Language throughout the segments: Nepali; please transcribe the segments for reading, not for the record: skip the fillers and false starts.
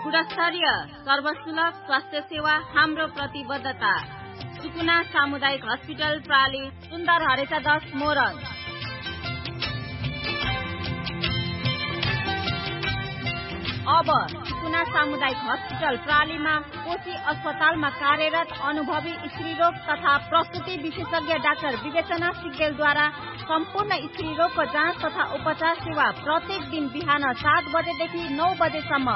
गुणस्तरीय सर्वसुलभ स्वास्थ्य सेवा हाम्रो प्रतिबद्धता। सुकुना सामुदायिक हस्पिटल प्राली, सुन्दर हरेचा 10 मोरङ। अब सुकुना सामुदायिक हस्पिटल प्रालीमा कोशी अस्पतालमा कार्यरत अनुभवी स्त्रीरोग तथा प्रसुति विशेषज्ञ डाक्टर विवेचना सिग्देलद्वारा सम्पूर्ण स्त्रीरोगको जाँच तथा उपचार सेवा प्रत्येक दिन बिहान 7 बजेदेखि 9 बजेसम्म।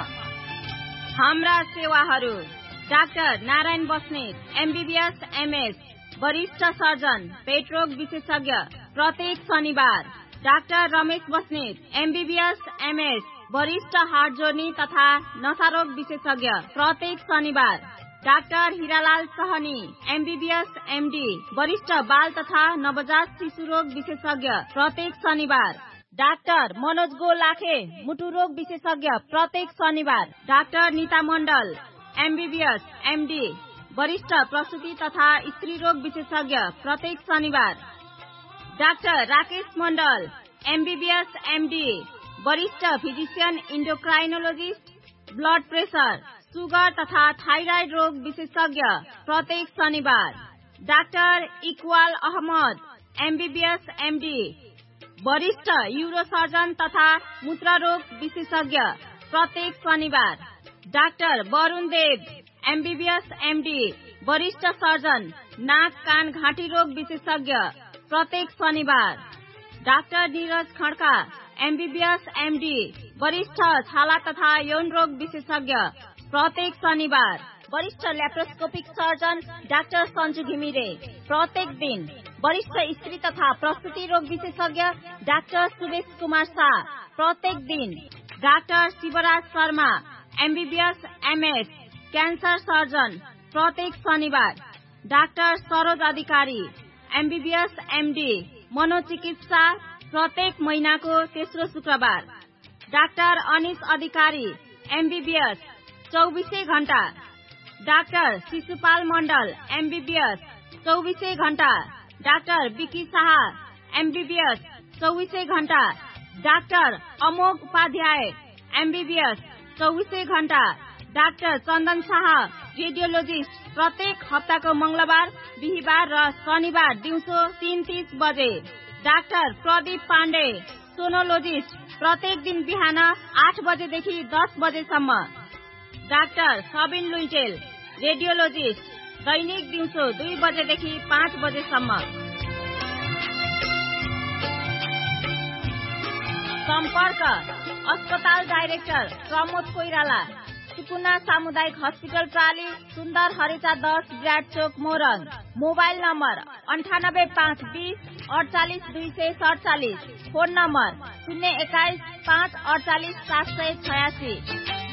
हाम्रा सेवाहरू: doctor Narayan Basnet MBBS MS, वरिष्ठ सर्जन पेटरोग विशेषज्ञ, प्रत्येक शनिबार। Doctor Ramesh Basnet MBBS MS, वरिष्ठ हार्ट जोर्नी तथा नसारोग विशेषज्ञ, प्रत्येक शनिबार। Doctor Hiralal Sahni MBBS MD, वरिष्ठ बाल तथा नवजात शिशु रोग विशेषज्ञ, प्रत्येक शनिबार। डाक्टर मनोज गोलाखे मुटु रोग विशेषज्ञ, प्रत्येक शनिबार। डाक्टर नीता मण्डल एमबीबीएस एमडी, वरिष्ठ प्रसुति तथा स्त्री रोग विशेषज्ञ, प्रत्येक शनिबार। डाक्टर राकेश मण्डल एमबीबीएस एमडी, वरिष्ठ फिजिशियन इन्डोक्राइनोलोजिस्ट, ब्लड प्रेशर, सुगर तथा थाइराइड रोग विशेषज्ञ, प्रत्येक शनिबार। Doctor Iqbal Ahmad MBBS MD, वरिष्ठ यूरोसर्जन तथा मूत्र रोग विशेषज्ञ, प्रत्येक शनिबार। डाक्टर वरुण देव एमबीबीएस एमडी, वरिष्ठ सर्जन नाक कान घाँटी रोग विशेषज्ञ, प्रत्येक शनिबार। Doctor Neeraj Khadka MBBS MD, वरिष्ठ छाला तथा यौन रोग विशेषज्ञ, प्रत्येक शनिबार। वरिष्ठ laparoscopic surgeon doctor Sanju Ghimire, प्रत्येक दिन। वरिष्ठ स्त्री तथा प्रसुति रोग विशेषज्ञ डाक्टर सुरेश कुमार शाह, प्रत्येक दिन। Doctor Shivraj Sharma MBBS MS, cancer surgeon, प्रत्येक शनिबार। डाक्टर सरोज अधिकारी एमबीबीएस एमडी, मनोचिकित्सा, प्रत्येक महिनाको तेस्रो शुक्रबार। डाक्टर अनिश अधिकारी एमबीबीएस, 24 घण्टा। डाक्टर शिशुपाल मण्डल एमबीबीएस, 24 घण्टा। डाक्टर विकी शाह एमबीबीएस, 24 घण्टा। डाक्टर अमोघ उपाध्याय एमबीबीएस, 24 घण्टा। डाक्टर चन्दन शाह रेडियोलोजिस्ट, प्रत्येक हप्ताको मंगलबार, बिहीबार र शनिबार दिउँसो 3:30 बजे। डाक्टर प्रदीप पाण्डे सोनोलोजिस्ट, प्रत्येक दिन बिहान 8 बजेदेखि 10 बजेसम्म। डाक्टर सबिन लुइटेल रेडियोलोजिस्ट, दैनिक दिउँसो 2 बजेदेखि 5 बजेसम्म। सम्पर्क: अस्पताल डाइरेक्टर प्रमोद कोइराला, सुकुना सामुदायिक हस्पिटल प्राली, सुन्दर हरेचा 10 ब्राड चोक Morang. Mobile number 9852 48 247। Phone number 021 5 48 786।